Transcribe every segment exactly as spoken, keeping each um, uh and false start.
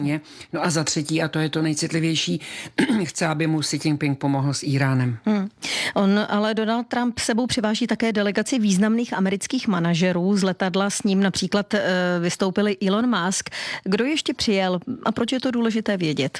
No a za třetí, a to je to nejcitlivější, chce, aby mu Xi Jinping pomohl s Íránem. Hmm. On ale Donald Trump sebou přiváží také delegaci významných amerických manažerů. Z letadla s ním například vystoupili Elon Musk. Kdo ještě přijel a proč je to důležité vědět?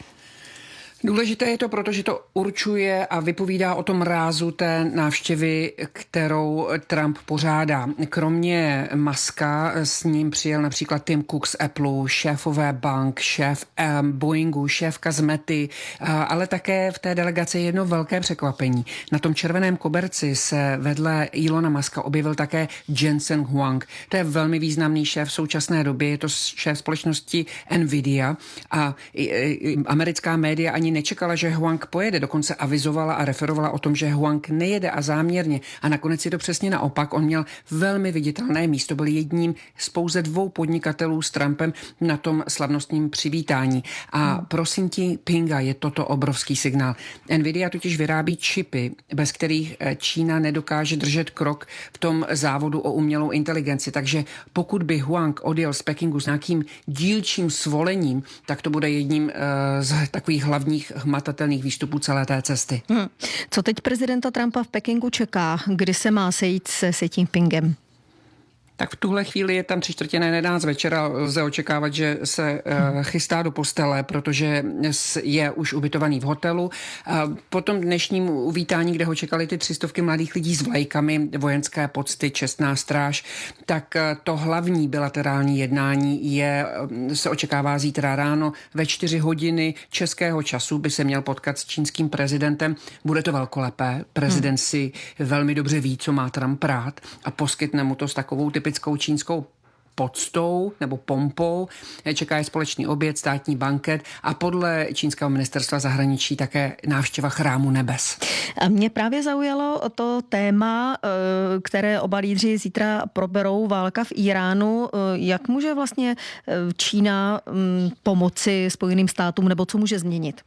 Důležité je to, protože to určuje a vypovídá o tom rázu té návštěvy, kterou Trump pořádá. Kromě Muska s ním přijel například Tim Cook z Apple, šéfové bank, šéf um, Boeingu, šéfka z Mety, uh, ale také v té delegaci jedno velké překvapení. Na tom červeném koberci se vedle Elona Muska objevil také Jensen Huang. To je velmi významný šéf v současné době, je to šéf společnosti Nvidia a i, i, americká média ani nečekala, že Huang pojede, dokonce avizovala a referovala o tom, že Huang nejede a záměrně. A nakonec je to přesně naopak. On měl velmi viditelné místo, byl jedním z pouze dvou podnikatelů s Trumpem na tom slavnostním přivítání. A hmm. prosím ti, Pinga, je toto obrovský signál. Nvidia totiž vyrábí čipy, bez kterých Čína nedokáže držet krok v tom závodu o umělou inteligenci. Takže pokud by Huang odjel z Pekingu s nějakým dílčím svolením, tak to bude jedním uh, z takových hlavních hmatatelných výstupů celé té cesty. Hmm. Co teď prezidenta Trumpa v Pekingu čeká? Kdy se má sejít se Xi Jinpingem? Tak v tuhle chvíli je tam tři čtvrtě na jedenáct večera. Lze očekávat, že se uh, chystá do postele, protože je už ubytovaný v hotelu. Uh, po tom dnešním uvítání, kde ho čekali ty tři stovky mladých lidí s vlajkami, vojenské pocty, čestná stráž, tak uh, to hlavní bilaterální jednání je, uh, se očekává zítra ráno ve čtyři hodiny českého času by se měl potkat s čínským prezidentem. Bude to velkolepé. Prezident si velmi dobře ví, co má Trump rád a poskytne mu to s takovou typ typickou čínskou poctou nebo pompou. Čeká je společný oběd, státní banket a podle čínského ministerstva zahraničí také návštěva chrámu nebes. A mě právě zaujalo to téma, které oba lídři zítra proberou, válka v Íránu. Jak může vlastně Čína pomoci Spojeným státům nebo co může změnit?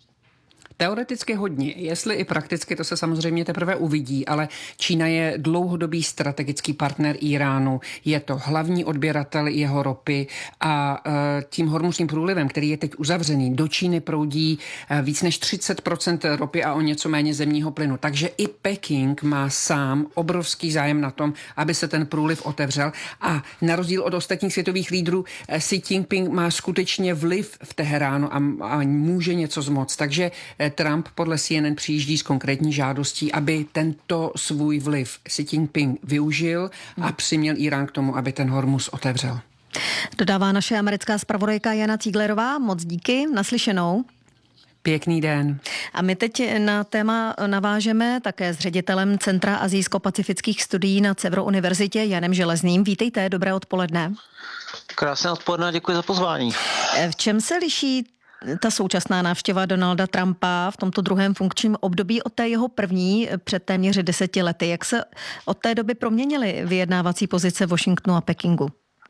Teoreticky hodně, jestli i prakticky, to se samozřejmě teprve uvidí, ale Čína je dlouhodobý strategický partner Íránu, je to hlavní odběratel jeho ropy a tím hormuzským průlivem, který je teď uzavřený, do Číny proudí víc než třicet procent ropy a o něco méně zemního plynu. Takže i Peking má sám obrovský zájem na tom, aby se ten průliv otevřel a na rozdíl od ostatních světových lídrů Xi Jinping má skutečně vliv v Teheránu a, a může něco zmoct. Takže Trump podle C N N přijíždí s konkrétní žádostí, aby tento svůj vliv Xi Jinping využil a přiměl Írán k tomu, aby ten Hormuz otevřel. Dodává naše americká zpravodajka Jana Cíglerová. Moc díky, naslyšenou. Pěkný den. A my teď na téma navážeme také s ředitelem Centra azijsko-pacifických studií na Cevro univerzitě Janem Železným. Vítejte, dobré odpoledne. Krásné odpoledne, děkuji za pozvání. V čem se liší ta současná návštěva Donalda Trumpa v tomto druhém funkčním období od té jeho první před téměř deseti lety? Jak se od té doby proměnily vyjednávací pozice Washingtonu a Pekingu?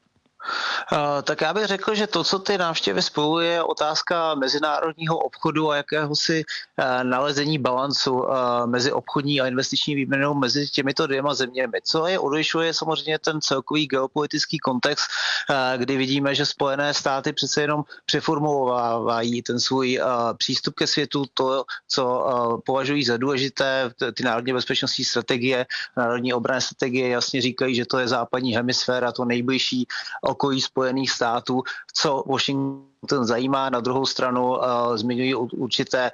Uh, tak já bych řekl, že to, co ty návštěvy spojuje, je otázka mezinárodního obchodu a jakéhosi uh, nalezení balancu uh, mezi obchodní a investiční výměnou mezi těmito dvěma zeměmi. Co je odlišuje samozřejmě ten celkový geopolitický kontext, uh, kdy vidíme, že Spojené státy přece jenom přeformulovávají ten svůj uh, přístup ke světu, to, co uh, považují za důležité, ty národní bezpečnostní strategie, národní obranné strategie jasně říkají, že to je západní hemisféra, to nejbližší okolí Spojených států, co Washington zajímá. Na druhou stranu uh, zmiňují určité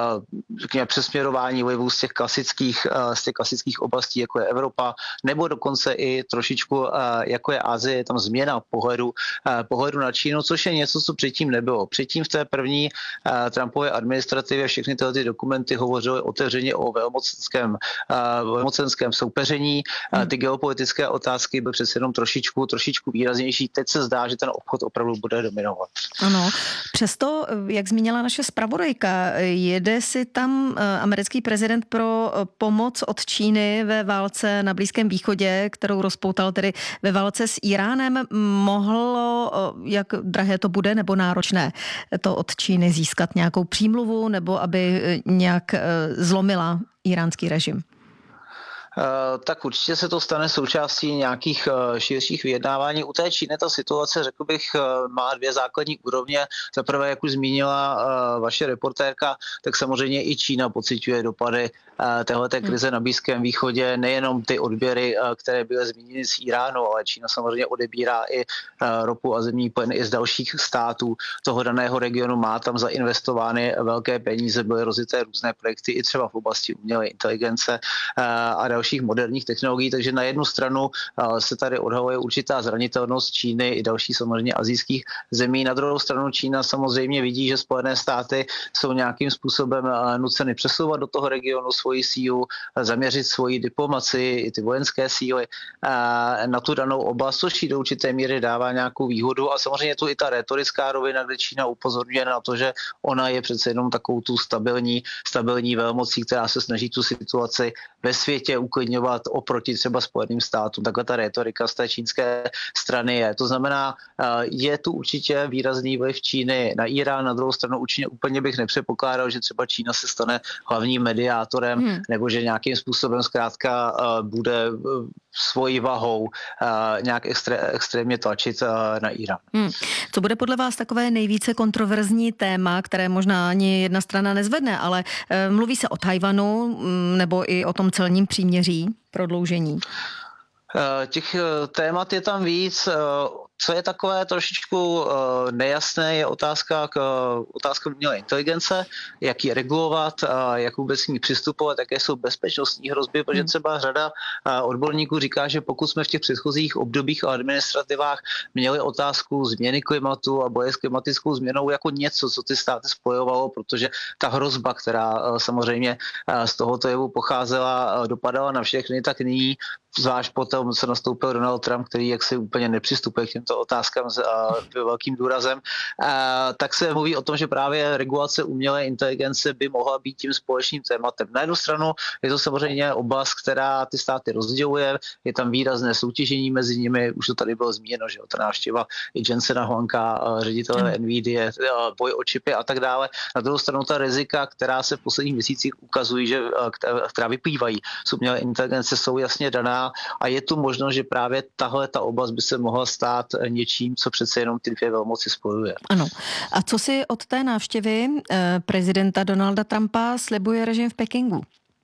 uh, přesměrování vlivů z těch klasických, uh, z těch klasických oblastí, jako je Evropa, nebo dokonce i trošičku uh, jako je Asie, je tam změna pohledu, uh, pohledu na Čínu, což je něco, co předtím nebylo. Předtím v té první uh, Trumpově administrativě všechny tyhle ty dokumenty hovořily otevřeně o velmocenském, uh, velmocenském soupeření. Uh, ty geopolitické otázky byly přece jenom trošičku, trošičku výraznější. Teď se zdá, že ten obchod opravdu bude dominovat. Ano, přesto, jak zmínila naše zpravodajka, jede si tam americký prezident pro pomoc od Číny ve válce na Blízkém východě, kterou rozpoutal tedy ve válce s Íránem. Mohlo, jak drahé to bude, nebo náročné to od Číny získat nějakou přímluvu, nebo aby nějak zlomila íránský režim? Tak určitě se to stane součástí nějakých širších vyjednávání. U té Číny ta situace, řekl bych, má dvě základní úrovně. Za prvé, jak už zmínila vaše reportérka, tak samozřejmě i Čína pociťuje dopady téhleté krize na Blízkém východě. Nejenom ty odběry, které byly zmíněny z Iránu, ale Čína samozřejmě odebírá i ropu a zemní plyn i z dalších států toho daného regionu. Má tam zainvestovány velké peníze, byly rozjeté různé projekty i třeba v oblasti umělé inteligence a dalších moderních technologií, takže na jednu stranu se tady odhaluje určitá zranitelnost Číny i další samozřejmě asijských zemí. Na druhou stranu Čína samozřejmě vidí, že Spojené státy jsou nějakým způsobem nuceny přesouvat do toho regionu svoji sílu, zaměřit svoji diplomacii i ty vojenské síly na tu danou oblast, což jí do určité míry dává nějakou výhodu a samozřejmě tu i ta retorická rovina, kde Čína upozorňuje na to, že ona je přece jenom takovou tu stabilní, stabilní velmocí, která se snaží tu situaci ve světě uklidňovat oproti třeba Spojeným státům. Takhle ta retorika z té čínské strany je. To znamená, je tu určitě výrazný vliv Číny na Irán, na druhou stranu určitě úplně bych nepředpokládal, že třeba Čína se stane hlavním mediátorem, hmm. nebo že nějakým způsobem zkrátka bude svojí vahou nějak extré, extrémně tlačit na Irán. Hmm. Co bude podle vás takové nejvíce kontroverzní téma, které možná ani jedna strana nezvedne, ale mluví se o Tchaj-wanu nebo i o tom celním příměří, prodloužení? Těch témat je tam víc. Co je takové trošičku nejasné, je otázka, k, otázka umělé inteligence, jak ji regulovat, jak vůbec k ní přistupovat, jaké jsou bezpečnostní hrozby, protože třeba řada odborníků říká, že pokud jsme v těch předchozích obdobích a administrativách měli otázku změny klimatu a boje s klimatickou změnou jako něco, co ty státy spojovalo, protože ta hrozba, která samozřejmě z tohoto jevu pocházela, dopadala na všechny, tak nyní zvlášť potom, co nastoupil Donald Trump, který jaksi úplně nepřistupuje k těmto otázkám s velkým důrazem, a, tak se mluví o tom, že právě regulace umělé inteligence by mohla být tím společným tématem. Na jednu stranu je to samozřejmě oblast, která ty státy rozděluje, je tam výrazné soutěžení mezi nimi, už to tady bylo zmíněno, že ta návštěva i Jensena Huanga, ředitele hmm. Nvidia, boj o čipy a tak dále. Na druhou stranu ta rizika, která se v posledních měsících ukazují, že, která vyplývají z umělé inteligence, jsou jasně daná a je tu možnost, že právě tahle ta oblast by se mohla stát něčím, co přece jenom ty dvě velmoci spojuje. Ano. A co si od té návštěvy eh, prezidenta Donalda Trumpa slibuje režim v Pekingu?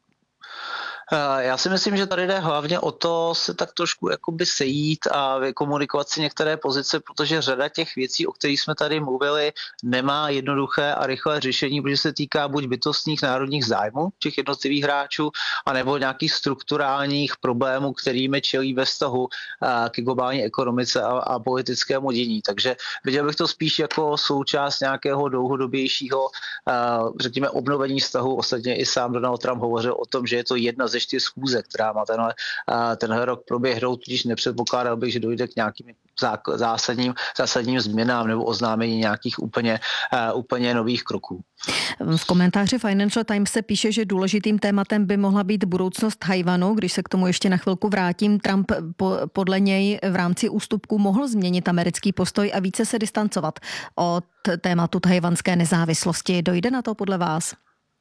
Já si myslím, že tady jde hlavně o to se tak trošku jakoby sejít a vykomunikovat si některé pozice, protože řada těch věcí, o kterých jsme tady mluvili, nemá jednoduché a rychlé řešení, protože se týká buď bytostných národních zájmů těch jednotlivých hráčů, anebo nějakých strukturálních problémů, kterými čelí ve vztahu k globální ekonomice a, a politickému dění. Takže viděl bych to spíš jako součást nějakého dlouhodobějšího, řekněme, obnovení vztahu. Ostatně i sám Donald Trump hovořil o tom, že je to jedna ze čtyř schůze, která má tenhle, tenhle rok proběhnout, tudíž nepředpokládal bych, že dojde k nějakým zásadním, zásadním změnám nebo oznámení nějakých úplně, úplně nových kroků. V komentáři Financial Times se píše, že důležitým tématem by mohla být budoucnost Tchaj-wanu. Když se k tomu ještě na chvilku vrátím, Trump po, podle něj v rámci ústupku mohl změnit americký postoj a více se distancovat od tématu tchajwanské nezávislosti. Dojde na to podle vás?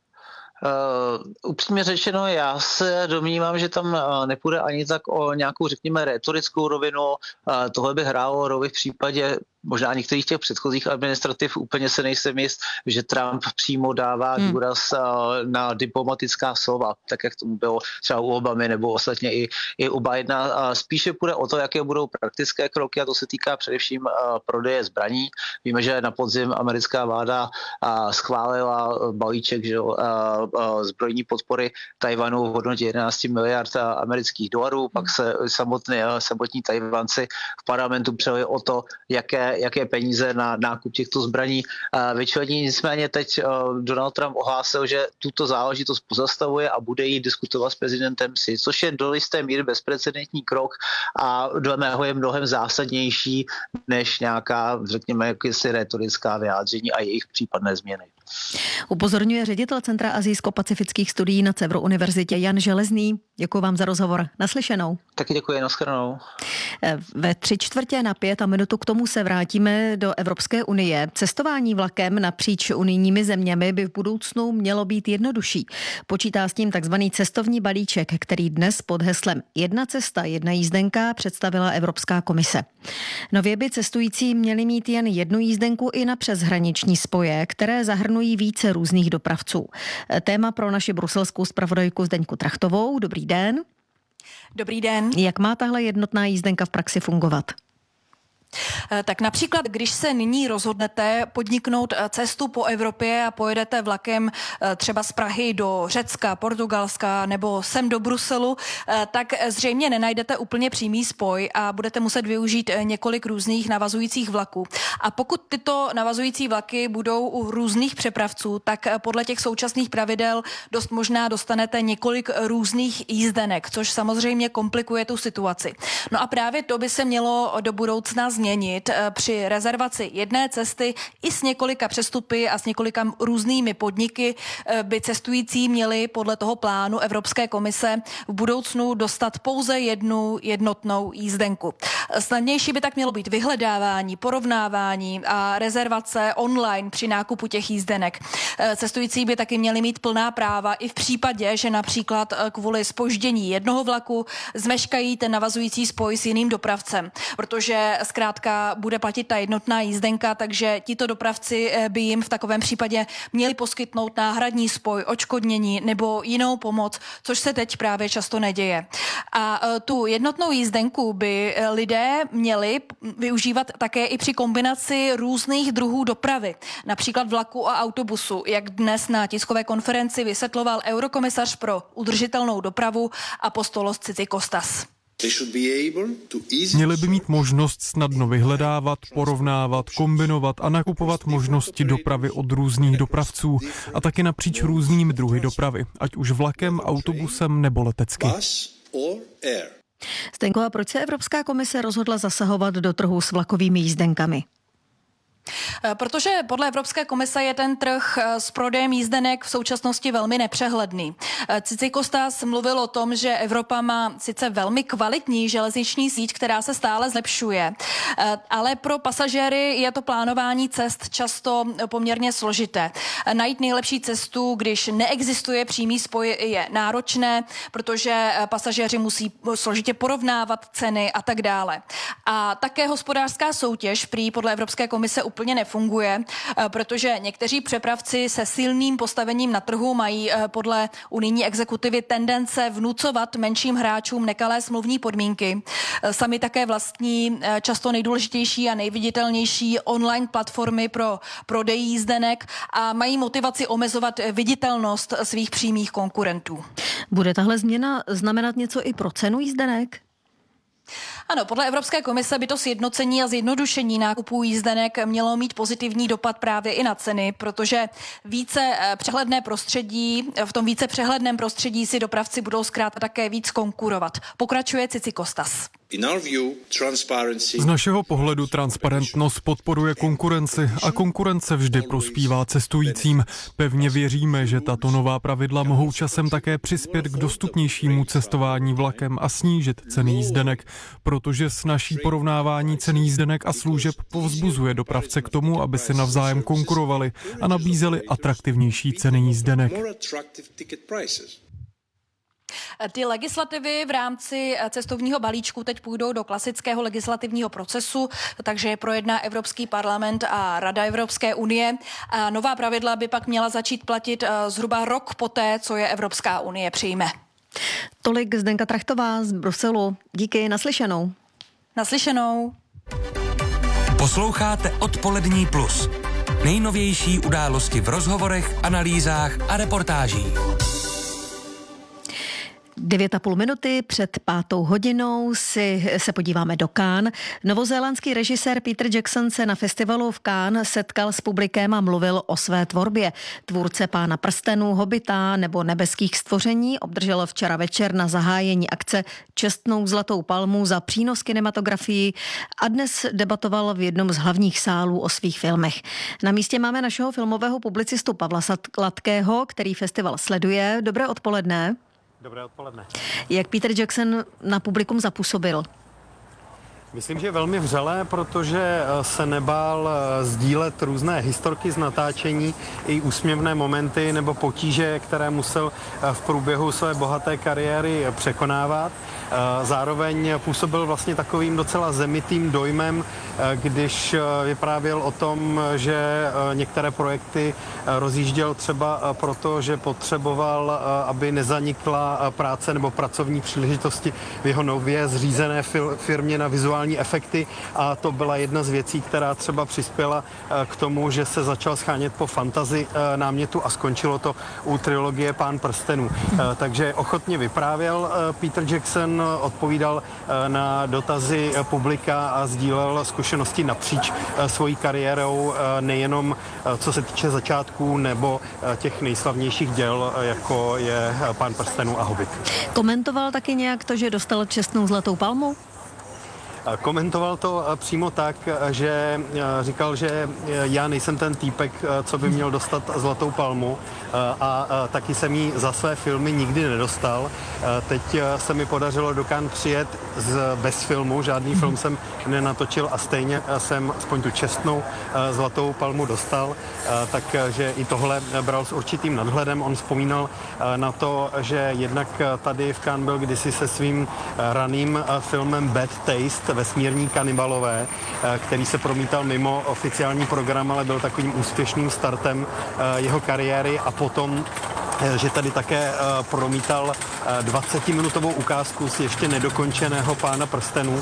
Uh, upřímně řečeno, já se domnívám, že tam uh, nepůjde ani tak o nějakou, řekněme, retorickou rovinu. Uh, tohle by hrálo roli v případě možná některých těch předchozích administrativ, úplně se nejsem jist, že Trump přímo dává hmm. důraz uh, na diplomatická slova, tak jak tomu bylo třeba u Obamy nebo ostatně i, i u Bidena. Uh, spíše půjde o to, jaké budou praktické kroky a to se týká především uh, prodeje zbraní. Víme, že na podzim americká vláda uh, schválila balíček, že, uh, uh, zbrojní podpory Tchaj-wanu v hodnotě jedenáct miliard amerických dolarů, pak se samotní, uh, samotní Tchaj-wanci v parlamentu přeli o to, jaké jaké peníze na nákup těchto zbraní vyčlení. Nicméně teď Donald Trump ohlásil, že tuto záležitost pozastavuje a bude jí diskutovat s prezidentem Xi, což je do jisté míry bezprecedentní krok a dle mého je mnohem zásadnější než nějaká, řekněme, jakési retorická vyjádření a jejich případné změny. Upozorňuje ředitel Centra asijsko-pacifických studií na Cevru univerzitě Jan Železný. Děkuji vám za rozhovor. Naslyšenou. Taky děkuji, nashledanou. Ve tři čtvrtě na pět a minutu k tomu se vrátíme do Evropské unie. Cestování vlakem napříč unijními zeměmi by v budoucnu mělo být jednodušší. Počítá s tím takzvaný cestovní balíček, který dnes pod heslem Jedna cesta, jedna jízdenka představila Evropská komise. Nově by cestující měli mít jen jednu jízdenku i na přeshraniční spoje, které zahrnují více různých dopravců. Téma pro naši bruselskou zpravodajku Zdeňku Trachtovou. Dobrý den. Dobrý den. Jak má tahle jednotná jízdenka v praxi fungovat? Tak například, když se nyní rozhodnete podniknout cestu po Evropě a pojedete vlakem třeba z Prahy do Řecka, Portugalska nebo sem do Bruselu, tak zřejmě nenajdete úplně přímý spoj a budete muset využít několik různých navazujících vlaků. A pokud tyto navazující vlaky budou u různých přepravců, tak podle těch současných pravidel dost možná dostanete několik různých jízdenek, což samozřejmě komplikuje tu situaci. No a právě to by se mělo do budoucna změnit. Změnit při rezervaci jedné cesty i s několika přestupy a s několika různými podniky by cestující měli podle toho plánu Evropské komise v budoucnu dostat pouze jednu jednotnou jízdenku. Snadnější by tak mělo být vyhledávání, porovnávání a rezervace online při nákupu těch jízdenek. Cestující by taky měli mít plná práva i v případě, že například kvůli zpoždění jednoho vlaku zmeškají ten navazující spoj s jiným dopravcem, protože zkrátka bude platit ta jednotná jízdenka, takže tito dopravci by jim v takovém případě měli poskytnout náhradní spoj, odškodnění nebo jinou pomoc, což se teď právě často neděje. A tu jednotnou jízdenku by lidé měli využívat také i při kombinaci různých druhů dopravy, například vlaku a autobusu, jak dnes na tiskové konferenci vysvětloval eurokomisař pro udržitelnou dopravu Apostolos Tzitzikostas. Měli by mít možnost snadno vyhledávat, porovnávat, kombinovat a nakupovat možnosti dopravy od různých dopravců a taky napříč různými druhy dopravy, ať už vlakem, autobusem nebo letecky. Zdenko, a proč se Evropská komise rozhodla zasahovat do trhu s vlakovými jízdenkami? Protože podle Evropské komise je ten trh s prodejem jízdenek v současnosti velmi nepřehledný. Tzitzikostas mluvil o tom, že Evropa má sice velmi kvalitní železniční síť, která se stále zlepšuje, ale pro pasažéry je to plánování cest často poměrně složité. Najít nejlepší cestu, když neexistuje přímý spoj, je náročné, protože pasažéři musí složitě porovnávat ceny a tak dále. A také hospodářská soutěž prý podle Evropské komise úplně nefunguje, protože někteří přepravci se silným postavením na trhu mají podle unijní exekutivy tendence vnucovat menším hráčům nekalé smluvní podmínky. Sami také vlastní často nejdůležitější a nejviditelnější online platformy pro prodej jízdenek a mají motivaci omezovat viditelnost svých přímých konkurentů. Bude tahle změna znamenat něco i pro cenu jízdenek? Ano, podle Evropské komise by to sjednocení a zjednodušení nákupů jízdenek mělo mít pozitivní dopad právě i na ceny, protože více přehledné prostředí, v tom více přehledném prostředí si dopravci budou zkrátka také víc konkurovat. Pokračuje Tzitzikostas. Z našeho pohledu transparentnost podporuje konkurenci a konkurence vždy prospívá cestujícím. Pevně věříme, že tato nová pravidla mohou časem také přispět k dostupnějšímu cestování vlakem a snížit ceny jízdenek, protože s naší porovnávání cen jízdenek a služeb povzbuzuje dopravce k tomu, aby si navzájem konkurovali a nabízeli atraktivnější ceny jízdenek. Ty legislativy v rámci cestovního balíčku teď půjdou do klasického legislativního procesu, takže je projedná Evropský parlament a Rada Evropské unie. A nová pravidla by pak měla začít platit zhruba rok poté, co je Evropská unie přijme. Tolik Zdenka Trachtová z Bruselu. Díky, naslyšenou. Naslyšenou. Posloucháte Odpolední plus. Nejnovější události v rozhovorech, analýzách a reportážích. Devět a půl minuty před pátou hodinou si se podíváme do Cannes. Novozélandský režisér Peter Jackson se na festivalu v Cannes setkal s publikem a mluvil o své tvorbě. Tvůrce Pána prstenů, Hobita nebo Nebeských stvoření obdržel včera večer na zahájení akce čestnou zlatou palmu za přínos kinematografii a dnes debatoval v jednom z hlavních sálů o svých filmech. Na místě máme našeho filmového publicistu Pavla Latkého, který festival sleduje. Dobré odpoledne. Dobré odpoledne. Jak Peter Jackson na publikum zapůsobil? Myslím, že velmi vřele, protože se nebál sdílet různé historky z natáčení i úsměvné momenty nebo potíže, které musel v průběhu své bohaté kariéry překonávat. Zároveň působil vlastně takovým docela zemitým dojmem, když vyprávěl o tom, že některé projekty rozjížděl třeba proto, že potřeboval, aby nezanikla práce nebo pracovní příležitosti v jeho nově zřízené firmě na vizuální efekty, a to byla jedna z věcí, která třeba přispěla k tomu, že se začal schánět po fantasy námětu a skončilo to u trilogie Pán prstenů. Takže ochotně vyprávěl Peter Jackson, odpovídal na dotazy publika a sdílel zkušenosti napříč svojí kariérou, nejenom co se týče začátků nebo těch nejslavnějších děl, jako je Pán prstenů a Hobbit. Komentoval taky nějak to, že dostal čestnou zlatou palmu? Komentoval to přímo tak, že říkal, že já nejsem ten týpek, co by měl dostat zlatou palmu, a taky jsem ji za své filmy nikdy nedostal. Teď se mi podařilo do Cannes přijet z, bez filmu, žádný film jsem nenatočil a stejně jsem aspoň tu čestnou zlatou palmu dostal, takže i tohle bral s určitým nadhledem. On vzpomínal na to, že jednak tady v Cannes byl kdysi se svým raným filmem Bad Taste, Vesmírní kanibalové, který se promítal mimo oficiální program, ale byl takovým úspěšným startem jeho kariéry, a potom, že tady také promítal dvacetiminutovou ukázku z ještě nedokončeného Pána prstenů,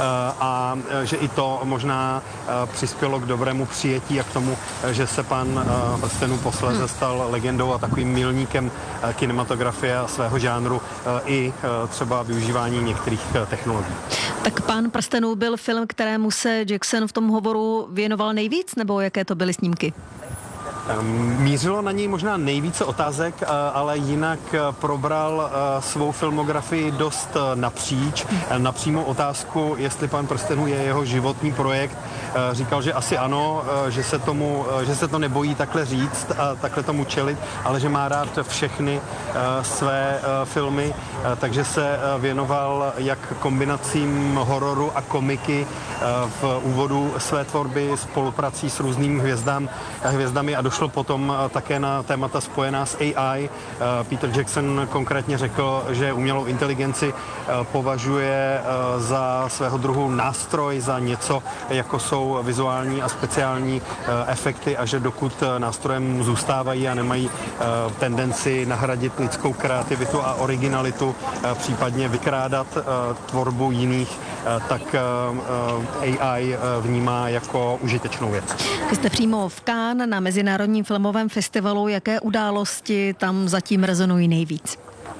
a že i to možná přispělo k dobrému přijetí a k tomu, že se Pán prstenů posléze stal legendou a takovým milníkem kinematografie a svého žánru i třeba využívání některých technologií. Tak Pán prstenů byl film, kterému se Jackson v tom hovoru věnoval nejvíc, nebo jaké to byly snímky? Mířilo na něj možná nejvíce otázek, ale jinak probral svou filmografii dost napříč. Na přímou otázku, jestli Pán prstenů je jeho životní projekt, říkal, že asi ano, že se, tomu, že se to nebojí takhle říct a takhle tomu čelit, ale že má rád všechny své filmy, takže se věnoval jak kombinacím hororu a komiky v úvodu své tvorby, spoluprací s různými hvězdám, hvězdami a došlo potom také na témata spojená s A I. Peter Jackson konkrétně řekl, že umělou inteligenci považuje za svého druhu nástroj, za něco, jako jsou vizuální a speciální efekty, a že dokud nástrojem zůstávají a nemají tendenci nahradit lidskou kreativitu a originalitu, případně vykrádat tvorbu jiných, tak A I vnímá jako užitečnou věc. Vy jste přímo v Cannes na Mezinárodním filmovém festivalu. Jaké události tam zatím rezonují nejvíc?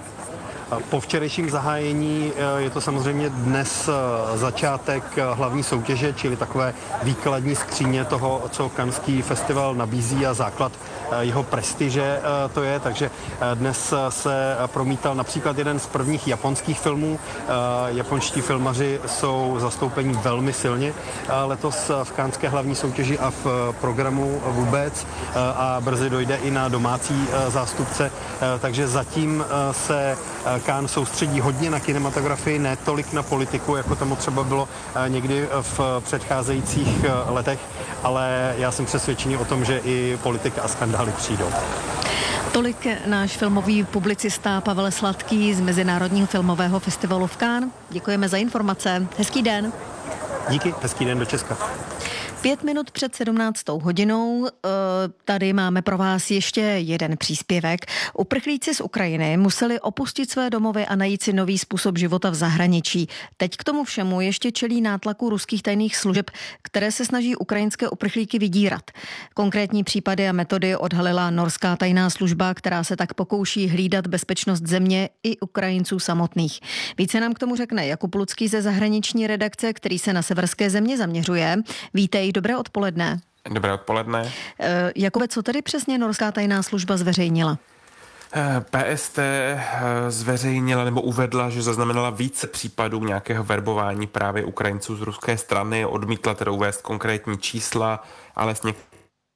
Po včerejším zahájení je to samozřejmě dnes začátek hlavní soutěže, čili takové výkladní skříně toho, co Canneský festival nabízí a základ jeho prestiže to je, takže dnes se promítal například jeden z prvních japonských filmů. Japonští filmaři jsou zastoupení velmi silně letos v Canneské hlavní soutěži a v programu vůbec, a brzy dojde i na domácí zástupce, takže zatím se Cannes soustředí hodně na kinematografii, ne tolik na politiku, jako tomu třeba bylo někdy v předcházejících letech, ale já jsem přesvědčený o tom, že i politika a skandály přijdou. Tolik náš filmový publicista Pavel Sladký z Mezinárodního filmového festivalu v Cannes. Děkujeme za informace. Hezký den. Díky, hezký den do Česka. Pět minut před sedmnáctou hodinou tady máme pro vás ještě jeden příspěvek. Uprchlíci z Ukrajiny museli opustit své domovy a najít si nový způsob života v zahraničí. Teď k tomu všemu ještě čelí nátlaku ruských tajných služeb, které se snaží ukrajinské uprchlíky vydírat. Konkrétní případy a metody odhalila norská tajná služba, která se tak pokouší hlídat bezpečnost země i Ukrajinců samotných. Více nám k tomu řekne Jakub Lucký ze zahraniční redakce, který se na severské země zaměřuje. Vítej. Dobré odpoledne. Dobré odpoledne. E, Jakube, co tedy přesně norská tajná služba zveřejnila? P S T zveřejnila nebo uvedla, že zaznamenala více případů nějakého verbování právě Ukrajinců z ruské strany. Odmítla tedy uvést konkrétní čísla, ale s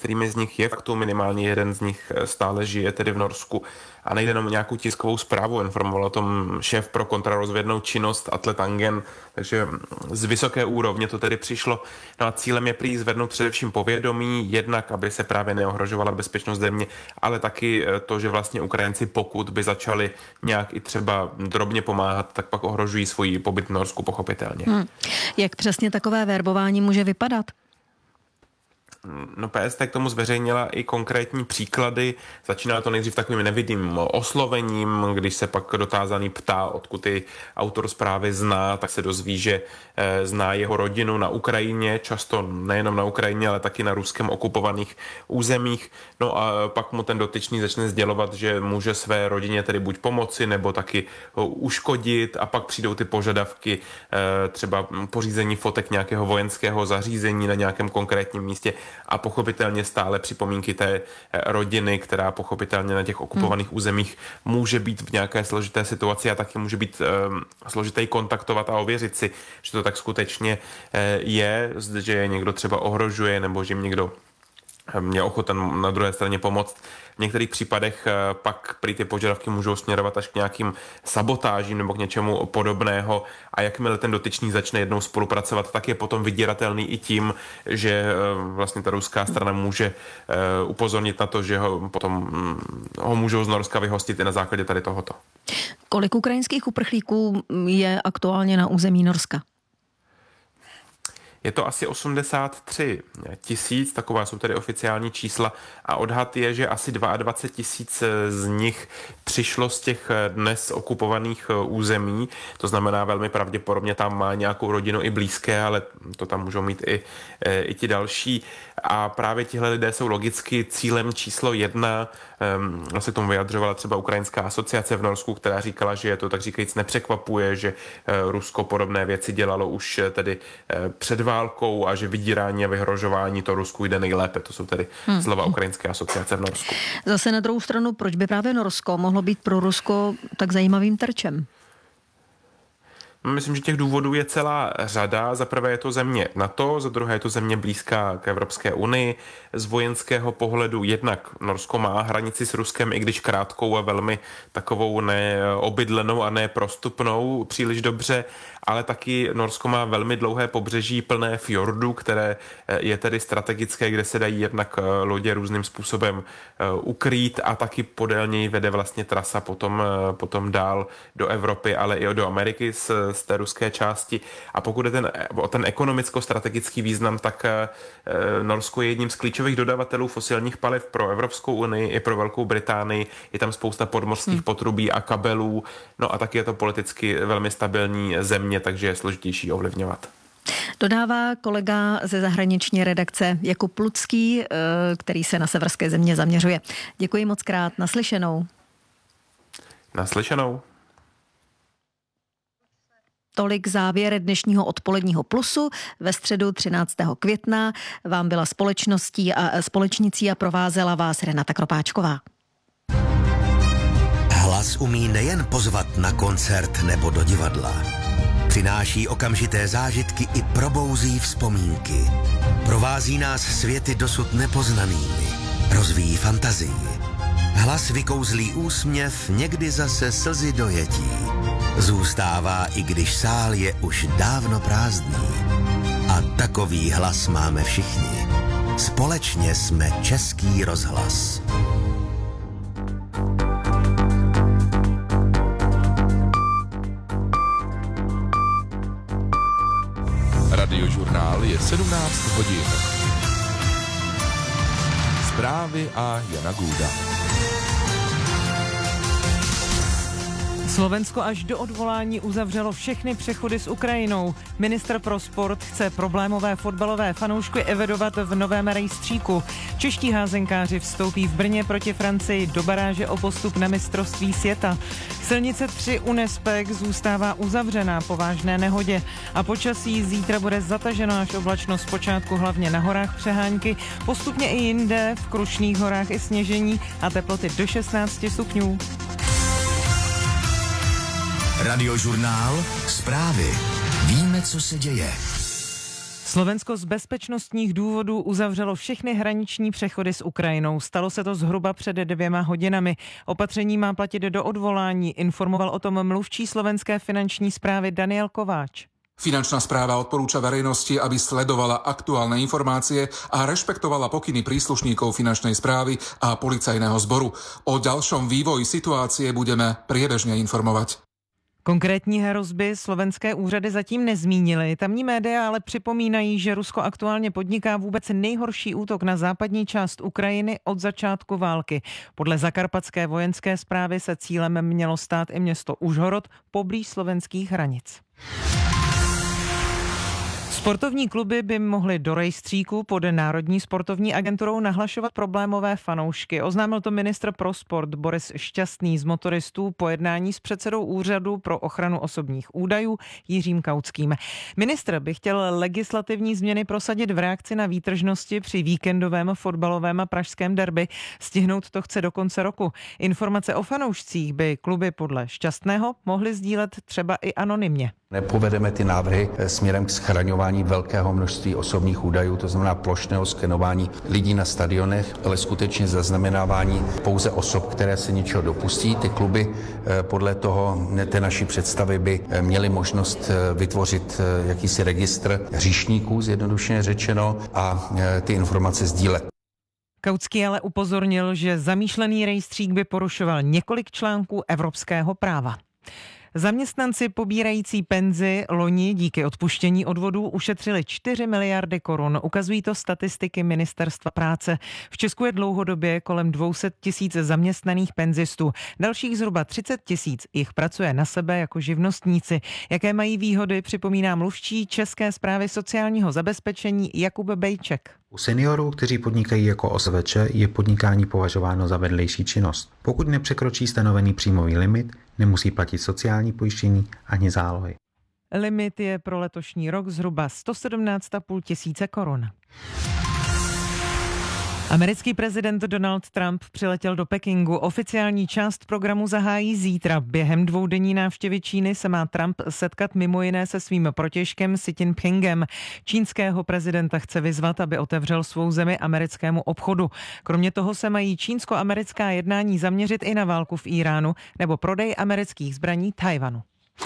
některými z nich je faktu, minimálně jeden z nich stále žije tedy v Norsku a nejde jenom nějakou tiskovou zprávu, informoval o tom šéf pro kontrarozvědnou činnost Atle Tangen, takže z vysoké úrovně to tedy přišlo. No a cílem je prý zvednout především povědomí, jednak aby se právě neohrožovala bezpečnost země, ale taky to, že vlastně Ukrajinci, pokud by začali nějak i třeba drobně pomáhat, tak pak ohrožují svůj pobyt v Norsku pochopitelně. Hmm. Jak přesně takové verbování může vypadat? No P S T k tomu zveřejnila i konkrétní příklady. Začíná to nejdřív takovým nevidným oslovením, když se pak dotázaný ptá, odkud ty autor zprávy zná, tak se dozví, že e, zná jeho rodinu na Ukrajině, často nejenom na Ukrajině, ale taky na ruskem okupovaných územích. No a pak mu ten dotyčný začne sdělovat, že může své rodině tedy buď pomoci, nebo taky uškodit, a pak přijdou ty požadavky, e, třeba pořízení fotek nějakého vojenského zařízení na nějakém konkrétním místě, a pochopitelně stále připomínky té rodiny, která pochopitelně na těch okupovaných hmm. územích může být v nějaké složité situaci a taky může být um, složité kontaktovat a ověřit si, že to tak skutečně uh, je, že je někdo třeba ohrožuje nebo že jim někdo je ochoten na druhé straně pomoct. V některých případech pak prý ty požadavky můžou směrovat až k nějakým sabotážím nebo k něčemu podobného, a jakmile ten dotyčný začne jednou spolupracovat, tak je potom vydíratelný i tím, že vlastně ta ruská strana může upozornit na to, že ho potom ho můžou z Norska vyhostit i na základě tady tohoto. Kolik ukrajinských uprchlíků je aktuálně na území Norska? Je to asi osmdesát tři tisíc, taková jsou tady oficiální čísla, a odhad je, že asi dvacet dva tisíc z nich přišlo z těch dnes okupovaných území. To znamená, velmi pravděpodobně tam má nějakou rodinu i blízké, ale to tam můžou mít i, i ti další. A právě tihle lidé jsou logicky cílem číslo jedna. Um, se k tomu vyjadřovala třeba Ukrajinská asociace v Norsku, která říkala, že je to tak říkajíc nepřekvapuje, že uh, Rusko podobné věci dělalo už uh, tedy uh, před válkou a že vydírání a vyhrožování to Rusku jde nejlépe. To jsou tedy hmm. slova Ukrajinské asociace v Norsku. Zase na druhou stranu, proč by právě Norsko mohlo být pro Rusko tak zajímavým terčem? Myslím, že těch důvodů je celá řada. Za prvé je to země NATO, za druhé je to země blízká k Evropské unii. Z vojenského pohledu jednak Norsko má hranici s Ruskem, i když krátkou a velmi takovou neobydlenou a neprostupnou příliš dobře, ale taky Norsko má velmi dlouhé pobřeží plné fjordů, které je tedy strategické, kde se dají jednak lodě různým způsobem ukrýt, a taky podél něj vede vlastně trasa potom, potom dál do Evropy, ale i do Ameriky z, z té ruské části. A pokud je ten, ten ekonomicko-strategický význam, tak Norsko je jedním z klíčových dodavatelů fosilních paliv pro Evropskou unii i pro Velkou Británii. Je tam spousta podmořských hmm. potrubí a kabelů. No a taky je to politicky velmi stabilní země, takže je složitější ovlivňovat. Dodává kolega ze zahraniční redakce Jakub Lucký, který se na severské země zaměřuje. Děkuji moc krát, naslyšenou. Naslyšenou. Tolik závěr dnešního odpoledního Plusu. Ve středu třináctého května vám byla společností a společnicí a provázela vás Renata Kropáčková. Hlas umí nejen pozvat na koncert nebo do divadla. Přináší okamžité zážitky i probouzí vzpomínky. Provází nás světy dosud nepoznanými. Rozvíjí fantazii. Hlas vykouzlí úsměv, někdy zase slzy dojetí. Zůstává, i když sál je už dávno prázdný. A takový hlas máme všichni. Společně jsme Český rozhlas. Radiožurnál je sedmnáct hodin. Zprávy a Jana Gůda. Slovensko až do odvolání uzavřelo všechny přechody s Ukrajinou. Ministr pro sport chce problémové fotbalové fanoušky evidovat v novém rejstříku. Čeští házenkáři vstoupí v Brně proti Francii do baráže o postup na mistrovství světa. Silnice tři u Nespek zůstává uzavřená po vážné nehodě a počasí zítra bude zataženo až oblačno, zpočátku hlavně na horách přehánky, postupně i jinde, v Krušných horách i sněžení a teploty do šestnáct stupňů. Radiožurnál, zprávy. Víme, co se děje. Slovensko z bezpečnostních důvodů uzavřelo všechny hraniční přechody s Ukrajinou. Stalo se to zhruba před dvěma hodinami. Opatření má platit do odvolání, informoval o tom mluvčí slovenské finanční správy Daniel Kováč. Finančná správa odporúča verejnosti, aby sledovala aktuálne informácie a rešpektovala pokyny príslušníkov finančnej správy a policajného zboru. O ďalšom vývoji situácie budeme priebežne informovať. Konkrétní hrozby slovenské úřady zatím nezmínily. Tamní média ale připomínají, že Rusko aktuálně podniká vůbec nejhorší útok na západní část Ukrajiny od začátku války. Podle zakarpatské vojenské správy se cílem mělo stát i město Užhorod poblíž slovenských hranic. Sportovní kluby by mohly do rejstříku pod Národní sportovní agenturou nahlašovat problémové fanoušky. Oznámil to ministr pro sport Boris Šťastný z motoristů po jednání s předsedou Úřadu pro ochranu osobních údajů Jiřím Kautským. Ministr by chtěl legislativní změny prosadit v reakci na výtržnosti při víkendovém fotbalovém a pražském derby. Stihnout to chce do konce roku. Informace o fanoušcích by kluby podle Šťastného mohly sdílet třeba i anonymně. Nepovedeme ty návrhy směrem k schraňování velkého množství osobních údajů, to znamená plošného skenování lidí na stadionech, ale skutečně zaznamenávání pouze osob, které se něčeho dopustí. Ty kluby podle toho, té naší představy by měly možnost vytvořit jakýsi registr hříšníků, zjednodušeně řečeno, a ty informace sdílet. Kautský ale upozornil, že zamýšlený rejstřík by porušoval několik článků evropského práva. Zaměstnanci pobírající penzi loni díky odpuštění odvodů ušetřili čtyři miliardy korun. Ukazují to statistiky Ministerstva práce. V Česku je dlouhodobě kolem dvě stě tisíc zaměstnaných penzistů. Dalších zhruba třicet tisíc jich pracuje na sebe jako živnostníci. Jaké mají výhody, připomíná mluvčí České správy sociálního zabezpečení Jakub Bejček. U seniorů, kteří podnikají jako O S V Č, je podnikání považováno za vedlejší činnost. Pokud nepřekročí stanovený příjmový limit, nemusí platit sociální pojištění ani zálohy. Limit je pro letošní rok zhruba sto sedmnáct a půl tisíce korun. Americký prezident Donald Trump přiletěl do Pekingu. Oficiální část programu zahájí zítra. Během dvoudenní návštěvy Číny se má Trump setkat mimo jiné se svým protějškem Xi Jinpingem. Čínského prezidenta chce vyzvat, aby otevřel svou zemi americkému obchodu. Kromě toho se mají čínsko-americká jednání zaměřit i na válku v Iránu nebo prodej amerických zbraní Tajvanu.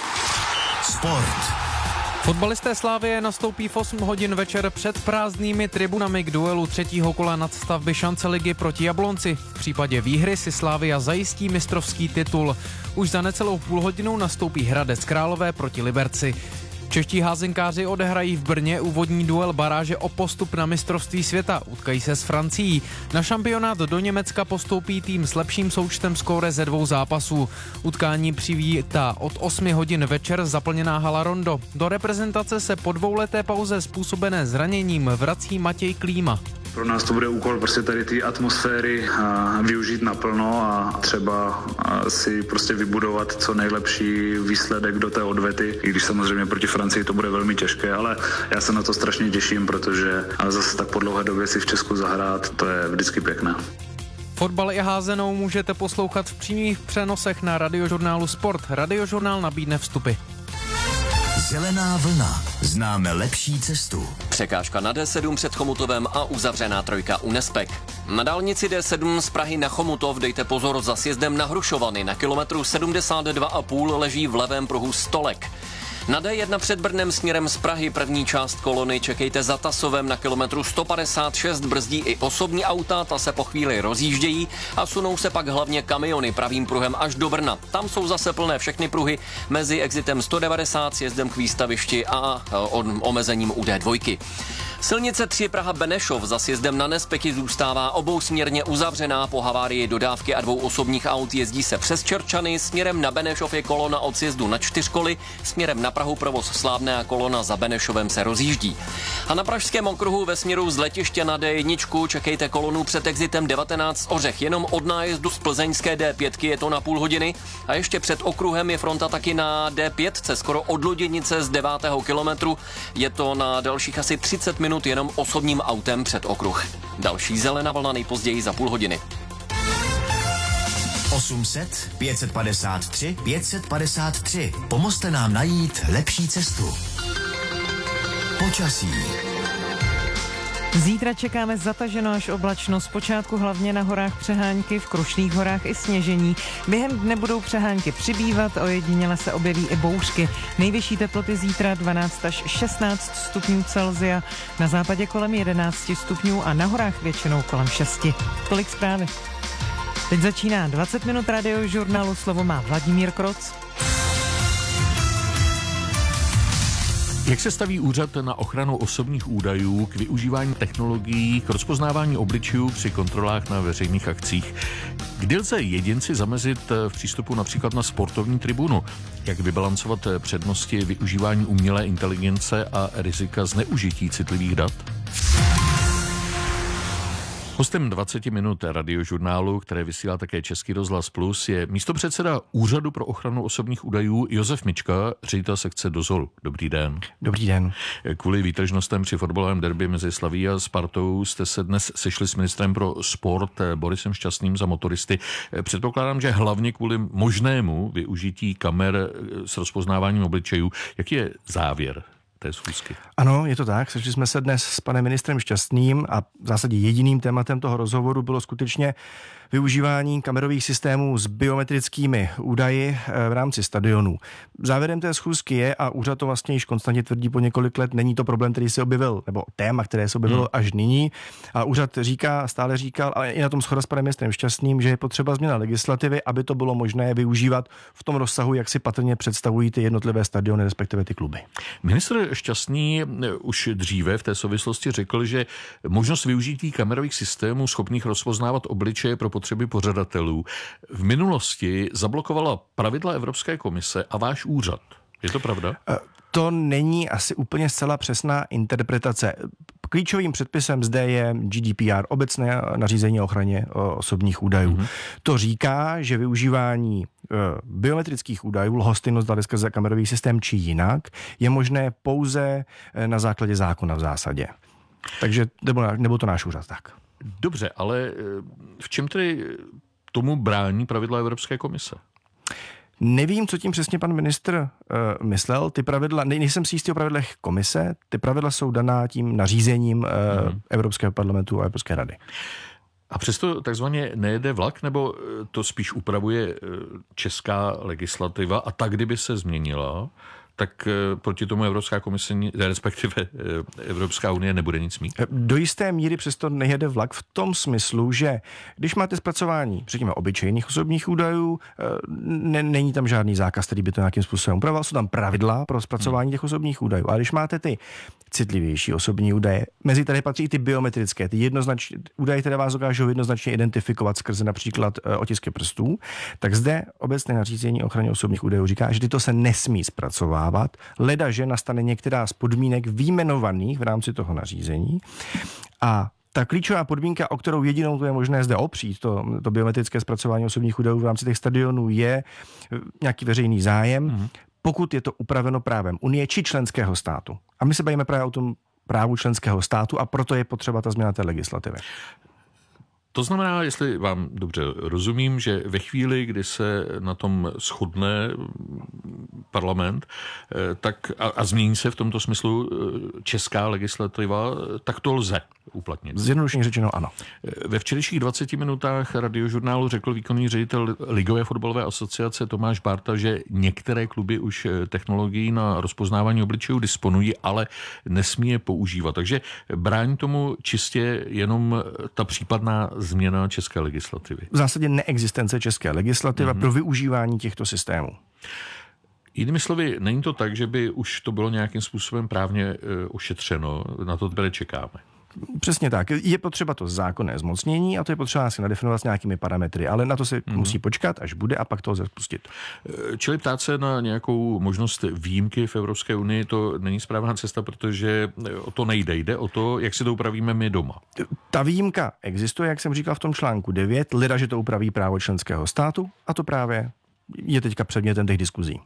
Sport. Fotbalisté Slavie nastoupí v osm hodin večer před prázdnými tribunami k duelu třetího kola nadstavby šance ligy proti Jablonci. V případě výhry si Slavia zajistí mistrovský titul. Už za necelou půl hodinou nastoupí Hradec Králové proti Liberci. Čeští házenkáři odehrají v Brně úvodní duel baráže o postup na mistrovství světa. Utkají se s Francií. Na šampionát do Německa postoupí tým s lepším součtem skóre ze dvou zápasů. Utkání přivítá od osmi hodin večer zaplněná hala Rondo. Do reprezentace se po dvouleté pauze způsobené zraněním vrací Matěj Klíma. Pro nás to bude úkol prostě tady ty atmosféry využít naplno a třeba si prostě vybudovat co nejlepší výsledek do té odvety, i když samozřejmě proti Francii to bude velmi těžké, ale já se na to strašně těším, protože zase tak po dlouhé době si v Česku zahrát, to je vždycky pěkné. Fotbal i házenou můžete poslouchat v přímých přenosech na Radiožurnálu Sport. Radiožurnál nabídne vstupy. Zelená vlna. Známe lepší cestu. Překážka na D sedm před Chomutovem a uzavřená trojka u Nespek. Na dálnici D sedm z Prahy na Chomutov dejte pozor za sjezdem na Hrušovany. Na kilometru sedmdesát dva a půl leží v levém pruhu Stolek. Na D jedna před Brnem směrem z Prahy první část kolony čekejte za Tasovem na kilometru sto padesát šest, brzdí i osobní auta, ta se po chvíli rozjíždějí a sunou se pak hlavně kamiony pravým pruhem až do Brna. Tam jsou zase plné všechny pruhy mezi exitem sto devadesát, sjezdem k výstavišti a omezením u D dva. Silnice tři Praha Benešov za sjezdem na Nespeky zůstává obousměrně uzavřená po havárii dodávky a dvou osobních aut. Jezdí se přes Čerčany, směrem na Benešov je kolona od sjezdu na Čtyřkoly, směrem na Prahu provoz Slávné a kolona za Benešovem se rozjíždí. A na pražském okruhu ve směru z letiště na D jedna čekejte kolonu před exitem devatenáct Ořech. Jenom od nájezdu z plzeňské D pět je to na půl hodiny a ještě před okruhem je fronta taky na D pět, skoro od Loděnice z devátého kilometru. Je to na dalších asi třicet minut jenom osobním autem před okruh. Další zelená vlna nejpozději za půl hodiny. osm set, pět set padesát tři, pět set padesát tři. Pomozte nám najít lepší cestu. Počasí. Zítra čekáme zataženo až oblačno, zpočátku hlavně na horách přehánky, v Krušných horách i sněžení. Během dne budou přehánky přibývat, ojediněle se objeví i bouřky. Nejvyšší teploty zítra dvanáct až šestnáct stupňů Celsia, na západě kolem jedenáct stupňů a na horách většinou kolem šesti. Tolik zprávy. Teď začíná dvacet minut radiožurnálu, slovo má Vladimír Kroc. Jak se staví úřad na ochranu osobních údajů k využívání technologií k rozpoznávání obličejů při kontrolách na veřejných akcích? Kdy lze jedinci zamezit v přístupu například na sportovní tribunu? Jak vybalancovat přednosti využívání umělé inteligence a rizika zneužití citlivých dat? Hostem dvacet minut radiožurnálu, které vysílá také Český rozhlas Plus, je místopředseda Úřadu pro ochranu osobních údajů Josef Mička, ředitel sekce dozoru. Dobrý den. Dobrý den. Kvůli výtržnostem při fotbalovém derby mezi Slaví a Spartou jste se dnes sešli s ministrem pro sport Borisem Šťastným za motoristy. Předpokládám, že hlavně kvůli možnému využití kamer s rozpoznáváním obličejů. Jaký je závěr té schůzky? Ano, je to tak. Sešli jsme se dnes s panem ministrem Šťastným a v zásadě jediným tématem toho rozhovoru bylo skutečně využívání kamerových systémů s biometrickými údaji v rámci stadionů. Závěrem té schůzky je, a úřad to vlastně již konstantně tvrdí po několik let, není to problém, který se objevil, nebo téma, které se objevilo hmm. až nyní. A úřad říká, stále říkal, ale i na tom shoda s panem ministrem Šťastným, že je potřeba změna legislativy, aby to bylo možné využívat v tom rozsahu, jak si patrně představují ty jednotlivé stadiony, respektive ty kluby. Ministr Šťastný už dříve v té souvislosti řekl, že možnost využití kamerových systémů schopných rozpoznávat obličeje pro potřeby pořadatelů v minulosti zablokovala pravidla Evropské komise a váš úřad. Je to pravda? To není asi úplně zcela přesná interpretace. Klíčovým předpisem zde je G D P R, obecné nařízení o ochraně osobních údajů. Mm-hmm. To říká, že využívání biometrických údajů, lhostejnost data skrze kamerový systém či jinak, je možné pouze na základě zákona v zásadě. Takže nebo, nebo to náš úřad tak. Dobře, ale v čem tedy tomu brání pravidla Evropské komise? Nevím, co tím přesně pan ministr uh, myslel. Ty pravidla, ne, nejsem si jistý o pravidlech komise, ty pravidla jsou daná tím nařízením uh, hmm. Evropského parlamentu a Evropské rady. A přesto takzvaně nejede vlak, nebo to spíš upravuje česká legislativa a tak, kdyby se změnila, tak proti tomu Evropská komise, respektive Evropská unie nebude nic mít? Do jisté míry přesto nejede vlak v tom smyslu, že když máte zpracování, řekněme, obyčejných osobních údajů, ne, není tam žádný zákaz, který by to nějakým způsobem upravoval, jsou tam pravidla pro zpracování těch osobních údajů. A když máte ty citlivější osobní údaje, mezi které patří i ty biometrické, ty jednoznačné údaje, které vás dokážou jednoznačně identifikovat skrze například otisky prstů, tak zde obecné nařízení o ochraně osobních údajů říká, že tyto se nesmí zpracovávat, leda, že nastane některá z podmínek výjmenovaných v rámci toho nařízení. A ta klíčová podmínka, o kterou jedinou to je možné zde opřít, to, to biometrické zpracování osobních údajů v rámci těch stadionů, je nějaký veřejný zájem, mm-hmm. pokud je to upraveno právem Unie či členského státu. A my se bavíme právě o tom právu členského státu a proto je potřeba ta změna té legislativy. To znamená, jestli vám dobře rozumím, že ve chvíli, kdy se na tom shodne parlament tak a, a změní se v tomto smyslu česká legislativa, tak to lze uplatnit. Zjednodušeně řečeno ano. Ve včerejších dvaceti minutách radiožurnálu řekl výkonný ředitel Ligové fotbalové asociace Tomáš Bárta, že některé kluby už technologií na rozpoznávání obličejů disponují, ale nesmí je používat. Takže brání tomu čistě jenom ta případná změna české legislativy. V zásadě neexistence české legislativy mm-hmm. pro využívání těchto systémů. Jinými slovy, není to tak, že by už to bylo nějakým způsobem právně e, ošetřeno, na to tady čekáme. Přesně tak. Je potřeba to zákonné zmocnění a to je potřeba si nadefinovat s nějakými parametry, ale na to se mm. musí počkat, až bude a pak to lze spustit. Čili ptát se na nějakou možnost výjimky v Evropské unii, to není správná cesta, protože o to nejde. Jde o to, jak si to upravíme my doma. Ta výjimka existuje, jak jsem říkal v tom článku devět, leda, že to upraví právo členského státu a to právě je teďka předmětem těch diskuzí.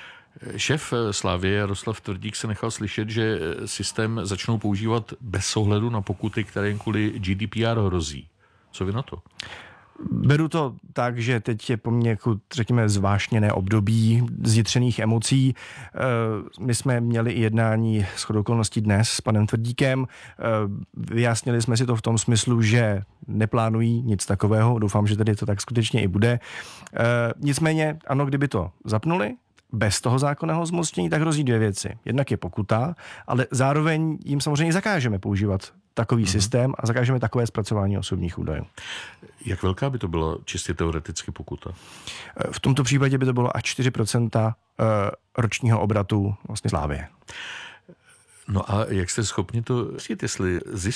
Šéf Slavie Jaroslav Tvrdík se nechal slyšet, že systém začnou používat bez ohledu na pokuty, které jim kvůli G D P R hrozí. Co vy na to? Beru to tak, že teď je poměrku, řekněme, zvášněné období zjitřených emocí. My jsme měli i jednání shodou okolností dnes s panem Tvrdíkem. Vyjasnili jsme si to v tom smyslu, že neplánují nic takového. Doufám, že tedy to tak skutečně i bude. Nicméně, ano, kdyby to zapnuli, bez toho zákonného zmocnění, tak hrozí dvě věci. Jednak je pokuta, ale zároveň jim samozřejmě zakážeme používat takový mm-hmm. systém a zakážeme takové zpracování osobních údajů. Jak velká by to byla čistě teoreticky pokuta? V tomto případě by to bylo až čtyři procenta ročního obratu vlastně Slávie. No a jak jste schopni to říct, jestli zisk